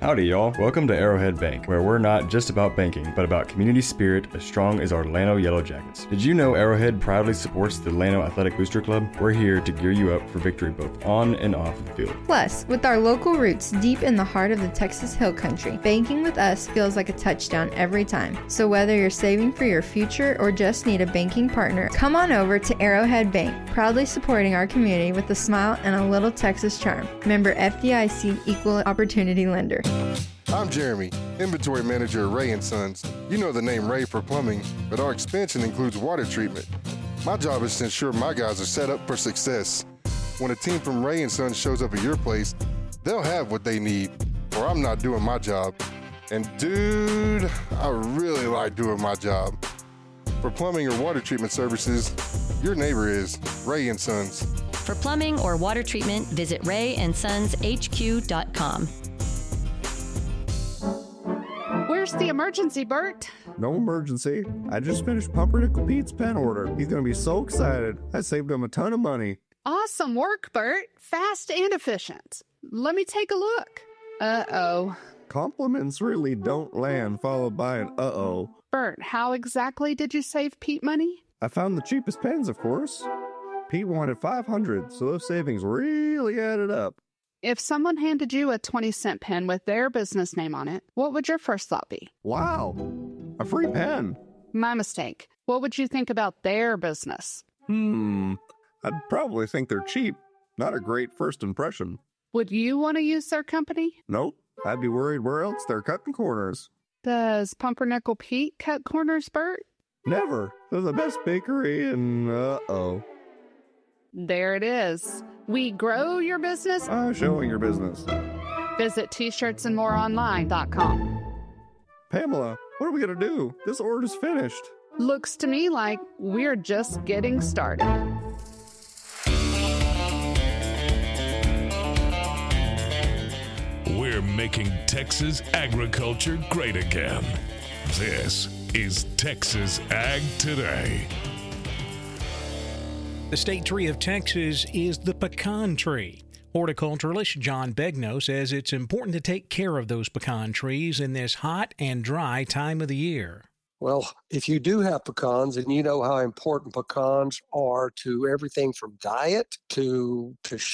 Howdy, y'all. Welcome to Arrowhead Bank, where we're not just about banking, but about community spirit as strong as our Llano Yellow Jackets. Did you know Arrowhead proudly supports the Llano Athletic Booster Club? We're here to gear you up for victory both on and off the field. Plus, with our local roots deep in the heart of the Texas Hill Country, banking with us feels like a touchdown every time. So whether you're saving for your future or just need a banking partner, come on over to Arrowhead Bank, proudly supporting our community with a smile and a little Texas charm. Member FDIC Equal Opportunity Lender. I'm Jeremy, inventory manager at Ray & Sons. You know the name Ray for plumbing, but our expansion includes water treatment. My job is to ensure my guys are set up for success. When a team from Ray & Sons shows up at your place, they'll have what they need, or I'm not doing my job. And dude, I really like doing my job. For plumbing or water treatment services, your neighbor is Ray & Sons. For plumbing or water treatment, visit rayandsonshq.com. Where's the emergency, Bert? No emergency. I just finished Pumpernickel Pete's pen order. He's going to be so excited. I saved him a ton of money. Awesome work, Bert. Fast and efficient. Let me take a look. Uh-oh. Compliments really don't land followed by an uh-oh. Bert, how exactly did you save Pete money? I found the cheapest pens, of course. Pete wanted $500, so those savings really added up. If someone handed you a 20-cent pen with their business name on it, what would your first thought be? Wow, a free pen. My mistake. What would you think about their business? I'd probably think they're cheap. Not a great first impression. Would you want to use their company? Nope. I'd be worried where else they're cutting corners. Does Pumpernickel Pete cut corners, Bert? Never. They're the best bakery and uh-oh. There it is. We grow your business. Showing your business. Visit tshirtsandmoreonline.com. Pamela, what are we going to do? This order's finished. Looks to me like we're just getting started. We're making Texas agriculture great again. This is Texas Ag Today. The state tree of Texas is the pecan tree. Horticulturalist John Begnaud says it's important to take care of those pecan trees in this hot and dry time of the year. Well, if you do have pecans and you know how important pecans are to everything from diet to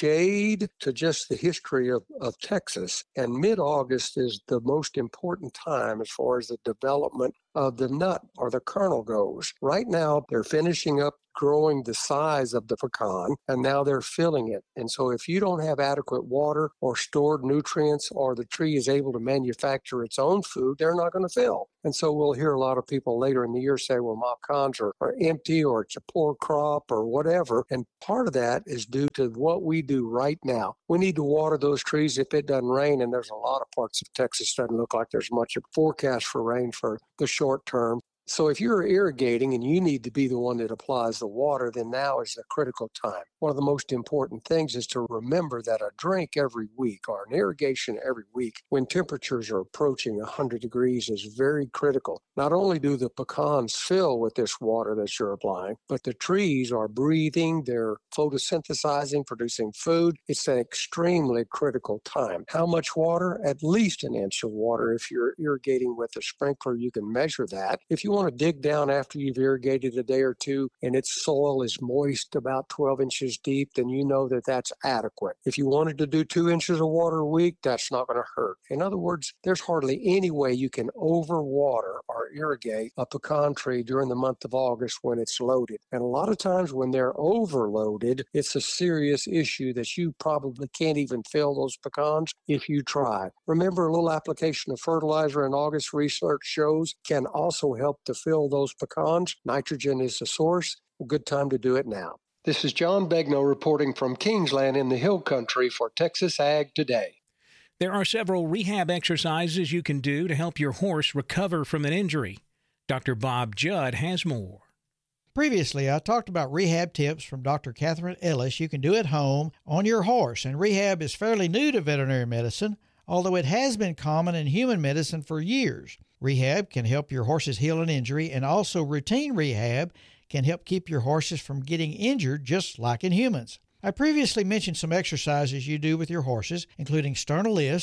shade to just the history of Texas, and mid-August is the most important time as far as the development of the nut or the kernel goes. Right now, they're finishing up growing the size of the pecan, and now they're filling it. And so if you don't have adequate water or stored nutrients, or the tree is able to manufacture its own food, they're not going to fill. And so we'll hear a lot of people later in the year say, well, my pecans are empty, or it's a poor crop or whatever. And part of that is due to what we do right now. We need to water those trees if it doesn't rain, and there's a lot of parts of Texas doesn't look like there's much of a forecast for rain for the short term. So if you're irrigating and you need to be the one that applies the water, then now is the critical time. One of the most important things is to remember that a drink every week or an irrigation every week when temperatures are approaching 100 degrees is very critical. Not only do the pecans fill with this water that you're applying, but the trees are breathing, they're photosynthesizing, producing food. It's an extremely critical time. How much water? At least an inch of water. If you're irrigating with a sprinkler, you can measure that. If you want to dig down after you've irrigated a day or two and its soil is moist about 12 inches deep, then you know that that's adequate. If you wanted to do 2 inches of water a week, that's not going to hurt. In other words, there's hardly any way you can overwater or irrigate a pecan tree during the month of August when it's loaded. And a lot of times when they're overloaded, it's a serious issue that you probably can't even fill those pecans if you try. Remember, a little application of fertilizer in August, research shows, can also help to fill those pecans. Nitrogen is the source. A good time to do it now. This is John Begnaud reporting from Kingsland in the Hill Country for Texas Ag Today. There are several rehab exercises you can do to help your horse recover from an injury. Dr. Bob Judd has more. Previously, I talked about rehab tips from Dr. Catherine Ellis you can do at home on your horse, and rehab is fairly new to veterinary medicine, although it has been common in human medicine for years. Rehab can help your horses heal an injury, and also routine rehab can help keep your horses from getting injured just like in humans. I previously mentioned some exercises you do with your horses, including sternal lifts,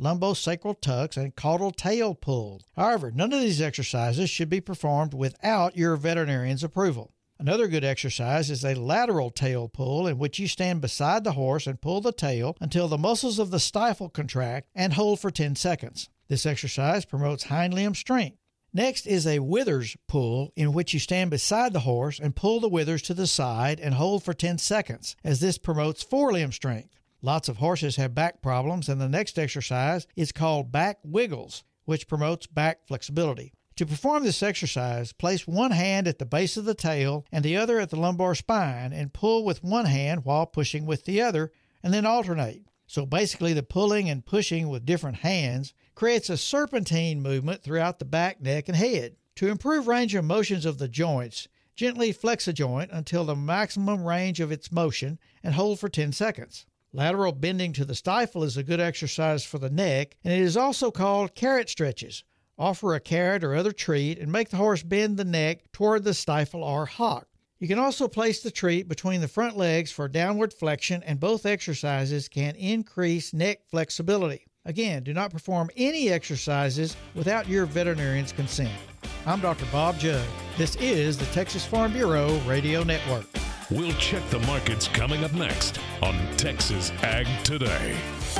lumbosacral tucks, and caudal tail pull. However, none of these exercises should be performed without your veterinarian's approval. Another good exercise is a lateral tail pull, in which you stand beside the horse and pull the tail until the muscles of the stifle contract and hold for 10 seconds. This exercise promotes hind limb strength. Next is a withers pull, in which you stand beside the horse and pull the withers to the side and hold for 10 seconds, as this promotes forelimb strength. Lots of horses have back problems, and the next exercise is called back wiggles, which promotes back flexibility. To perform this exercise, place one hand at the base of the tail and the other at the lumbar spine and pull with one hand while pushing with the other, and then alternate. So basically the pulling and pushing with different hands creates a serpentine movement throughout the back, neck, and head. To improve range of motions of the joints, gently flex a joint until the maximum range of its motion and hold for 10 seconds. Lateral bending to the stifle is a good exercise for the neck, and it is also called carrot stretches. Offer a carrot or other treat and make the horse bend the neck toward the stifle or hock. You can also place the treat between the front legs for downward flexion, and both exercises can increase neck flexibility. Again, do not perform any exercises without your veterinarian's consent. I'm Dr. Bob Judd. This is the Texas Farm Bureau Radio Network. We'll check the markets coming up next on Texas Ag Today.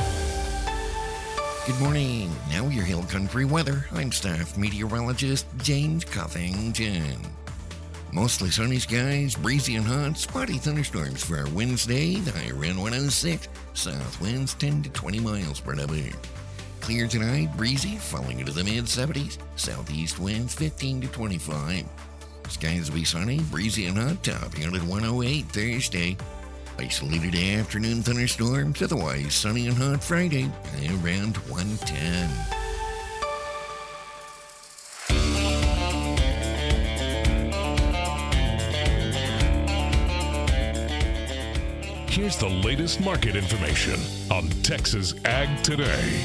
Good morning. Now your Hill Country weather. I'm staff meteorologist James Covington. Mostly sunny skies, breezy and hot, spotty thunderstorms for our Wednesday. The high around 106. South winds 10 to 20 miles per hour. Clear tonight, breezy, falling into the mid-70s. Southeast winds 15 to 25. Skies will be sunny, breezy and hot, topping out at 108 Thursday. Isolated afternoon thunderstorms, otherwise sunny and hot Friday, around 110. Here's the latest market information on Texas Ag Today.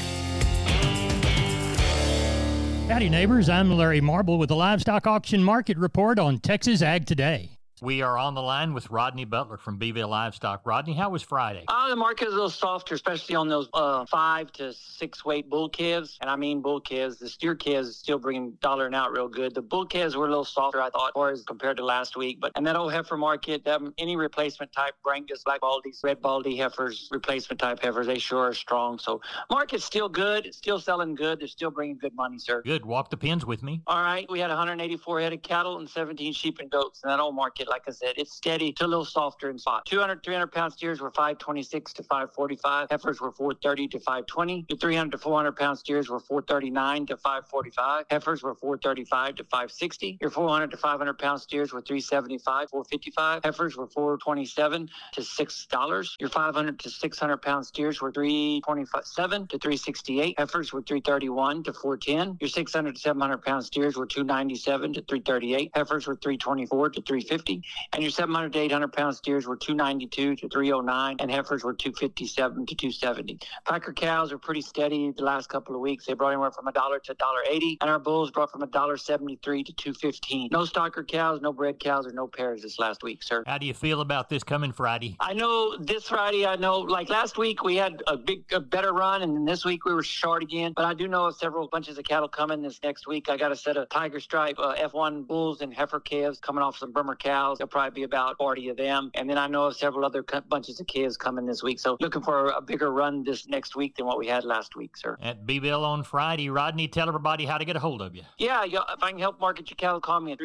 Howdy, neighbors. I'm Larry Marble with the Livestock Auction Market Report on Texas Ag Today. We are on the line with Rodney Butler from Beeville Livestock. Rodney, how was Friday? The market is a little softer, especially on those 5 to 6 weight bull calves. And I mean bull calves. The steer calves is still bringing $1 out real good. The bull calves were a little softer, I thought, as compared to last week. And that old heifer market, any replacement type, Brangus, Black Baldies, Red Baldy heifers, replacement type heifers, they sure are strong. So market's still good. It's still selling good. They're still bringing good money, sir. Good. Walk the pens with me. All right. We had 184 head of cattle and 17 sheep and goats. And that old market, like I said, it's steady to a little softer in spot. 200, 300-pound steers were 526 to 545. Heifers were 430 to 520. Your 300 to 400-pound steers were 439 to 545. Heifers were 435 to 560. Your 400 to 500-pound steers were 375, 455. Heifers were 427 to $6. Your 500 to 600-pound steers were 327 to 368. Heifers were 331 to 410. Your 600 to 700-pound steers were 297 to 338. Heifers were 324 to 350. And your 700 to 800-pound steers were 292 to 309, and heifers were 257 to 270. Packer cows are pretty steady the last couple of weeks. They brought anywhere from $1 to $1.80, and our bulls brought from $1.73 to $2.15. No stocker cows, no bred cows, or no pairs this last week, sir. How do you feel about this coming Friday? I know this Friday, like last week we had a better run, and then this week we were short again. But I do know of several bunches of cattle coming this next week. I got a set of Tiger Stripe F1 bulls and heifer calves coming off some Burma cows. They'll probably be about 40 of them. And then I know of several other bunches of calves coming this week. So looking for a bigger run this next week than what we had last week, sir. At Beeville on Friday. Rodney, tell everybody how to get a hold of you. Yeah, if I can help market your cattle, call me at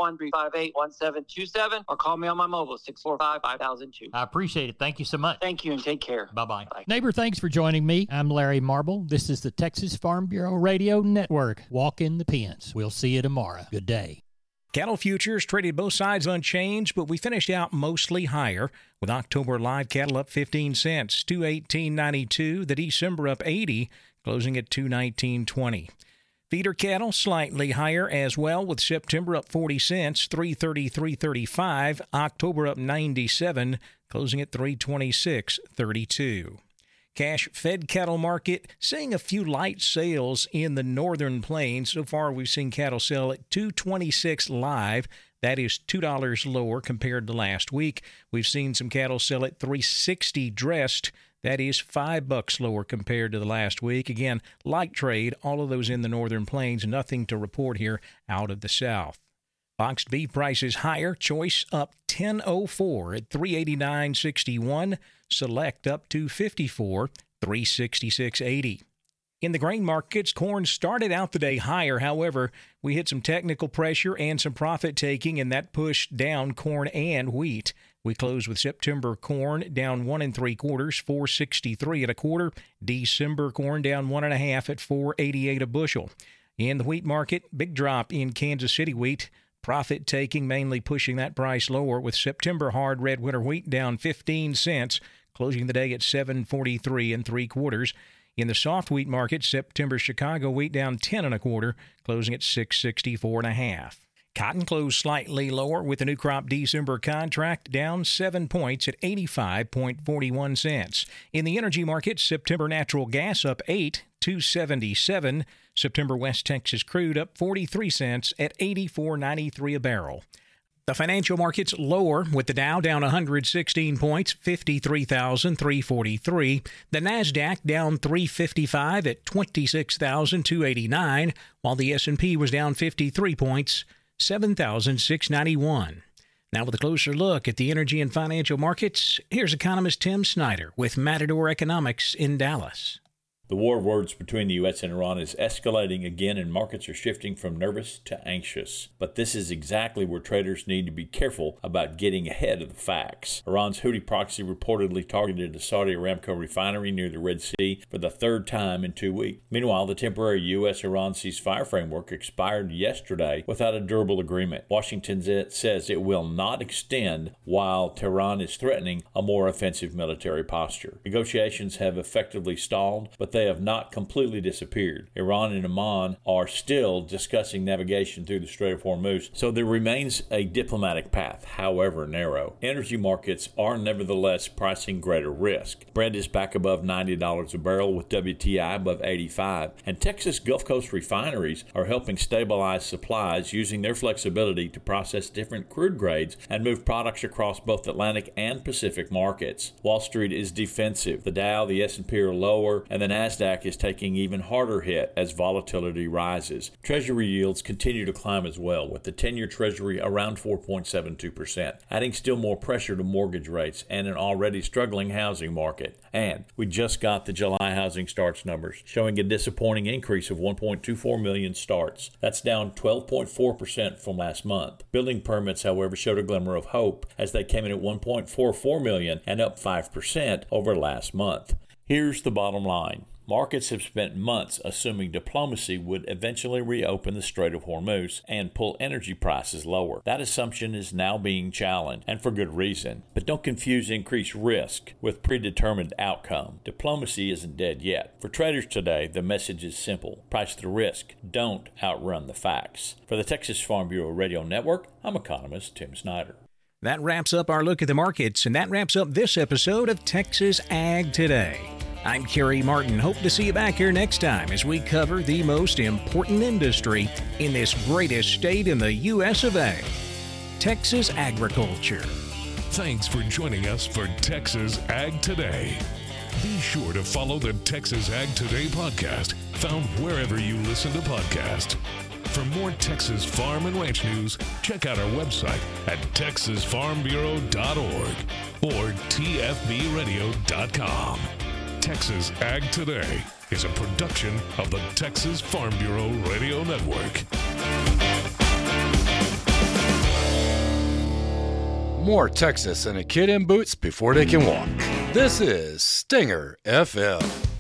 361-358-1727 or call me on my mobile, 645-5002. I appreciate it. Thank you so much. Thank you and take care. Bye-bye. Bye. Neighbor, thanks for joining me. I'm Larry Marble. This is the Texas Farm Bureau Radio Network. Walk in the pens. We'll see you tomorrow. Good day. Cattle futures traded both sides unchanged, but we finished out mostly higher, with October live cattle up 15 cents, $218.92. The December up 80, closing at $219.20. Feeder cattle slightly higher as well, with September up 40 cents, $333.35. October up 97, closing at $326.32. Cash fed cattle market seeing a few light sales in the northern plains. So far, we've seen cattle sell at $226 live. That is $2 lower compared to last week. We've seen some cattle sell at $360 dressed. That is $5 lower compared to the last week. Again, light trade, all of those in the northern plains, nothing to report here out of the south. Boxed beef prices higher. Choice up $10.04 at $389.61. Select up to $54, $366.80. In the grain markets, corn started out the day higher. However, we hit some technical pressure and some profit taking, and that pushed down corn and wheat. We closed with September corn down 1 3/4, $4.63 1/4. December corn down 1 1/2 at $4.88 a bushel. In the wheat market, big drop in Kansas City wheat. Profit taking, mainly pushing that price lower, with September hard red winter wheat down 15 cents, closing the day at $7.43 3/4. In the soft wheat market, September Chicago wheat down 10 1/4, closing at $6.64 1/2. Cotton closed slightly lower, with the new crop December contract down 7 points at 85.41 cents. In the energy market, September natural gas up 8, $2.77. September West Texas crude up 43 cents at $84.93 a barrel. The financial markets lower, with the Dow down 116 points, 53,343. The Nasdaq down 355 at 26,289, while the S&P was down 53 points, 7,691. Now with a closer look at the energy and financial markets, here's economist Tim Snyder with Matador Economics in Dallas. The war of words between the U.S. and Iran is escalating again, and markets are shifting from nervous to anxious. But this is exactly where traders need to be careful about getting ahead of the facts. Iran's Houthi proxy reportedly targeted a Saudi Aramco refinery near the Red Sea for the third time in 2 weeks. Meanwhile, the temporary U.S.-Iran ceasefire framework expired yesterday without a durable agreement. Washington says it will not extend, while Tehran is threatening a more offensive military posture. Negotiations have effectively stalled, but they have not completely disappeared. Iran and Oman are still discussing navigation through the Strait of Hormuz, so there remains a diplomatic path, however narrow. Energy markets are nevertheless pricing greater risk. Brent is back above $90 a barrel, with WTI above 85, and Texas Gulf Coast refineries are helping stabilize supplies, using their flexibility to process different crude grades and move products across both Atlantic and Pacific markets. Wall Street is defensive. The Dow, the S&P are lower, and the Nasdaq is taking even harder hit as volatility rises. Treasury yields continue to climb as well, with the 10-year Treasury around 4.72%, adding still more pressure to mortgage rates and an already struggling housing market. And we just got the July housing starts numbers, showing a disappointing increase of 1.24 million starts. That's down 12.4% from last month. Building permits, however, showed a glimmer of hope, as they came in at 1.44 million and up 5% over last month. Here's the bottom line. Markets have spent months assuming diplomacy would eventually reopen the Strait of Hormuz and pull energy prices lower. That assumption is now being challenged, and for good reason. But don't confuse increased risk with predetermined outcome. Diplomacy isn't dead yet. For traders today, the message is simple. Price the risk. Don't outrun the facts. For the Texas Farm Bureau Radio Network, I'm economist Tim Snyder. That wraps up our look at the markets, and that wraps up this episode of Texas Ag Today. I'm Kerry Martin. Hope to see you back here next time as we cover the most important industry in this greatest state in the U.S. of A, Texas agriculture. Thanks for joining us for Texas Ag Today. Be sure to follow the Texas Ag Today podcast, found wherever you listen to podcasts. For more Texas farm and ranch news, check out our website at texasfarmbureau.org or tfbradio.com. Texas Ag Today is a production of the Texas Farm Bureau Radio Network. More Texas than a kid in boots before they can walk. This is Stinger FM.